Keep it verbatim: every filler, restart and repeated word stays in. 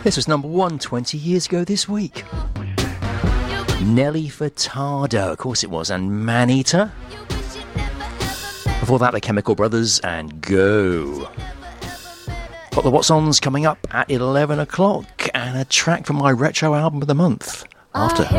This was number one twenty years ago this week. Nelly Furtado, of course it was, and Maneater. Before that, the Chemical Brothers and Go. Got the What's On's coming up at eleven o'clock, and a track from my retro album of the month after.